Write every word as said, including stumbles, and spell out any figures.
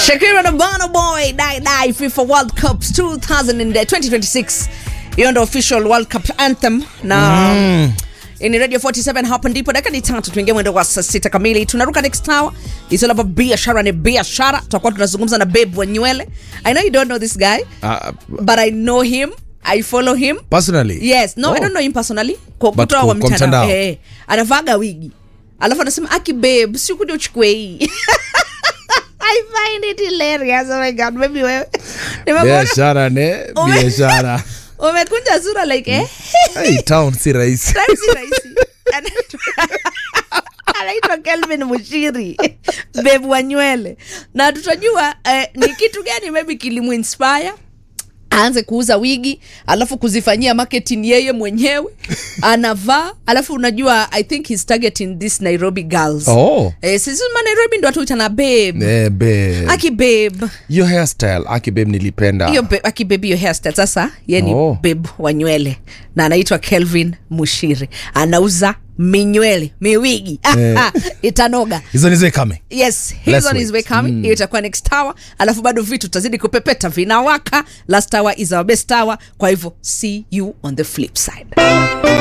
Shakira na Burna Boy die die FIFA World Cup twenty twenty-six. Hiyo ndio official World Cup anthem na mm. Ini Radio forty-seven hapa ndipo dakika ni tatu tuingie mwendo wa saa sita kamili. Tunaruka next hour. It's all about biashara ni biashara. Tutakuwa tunazungumza na Babe Wanywele. I know you don't know this guy, uh, but I know him. I follow him personally. Yes, no, oh. I don't know him personally. Kwa kutoa wa mtandao. Eh, anavaga wigi. Alafu anasema aki babe, si kuja uchukue hii. I find it hilarious. Oh my god, maybe wewe. Biashara ne, biashara. Umekunja sura like eh. Hey, town si rahisi. Si rahisi. Anaitwa Kelvin Mushiri. Babe Wanywele. Na tutajua eh, ni kitu gani maybe kilimu inspire aanze kuuza wigi, alafu kuzifanyia marketing yeye mwenyewe, anavaa, alafu unajua I think he's targeting this Nairobi girls. Oh. Eh, sisi ma Nairobi ndo atuita na babe. Eh, babe. Aki babe. Your hairstyle, aki babe nilipenda. Yo babe, aki babe your hairstyle. Sasa yeye ni oh. Babe Wanywele na anaitwa Kelvin Mushiri. Anauza minywele, miwigi. Eh. Itanoga. Hizo nizo kame. Yes, he's on his way coming. Mm. Itakuwa next hour. Alafu bado vitu tutazidi kupepeta vinawaka. Last hour is our best hour. Kwa hivyo, see you on the flip side.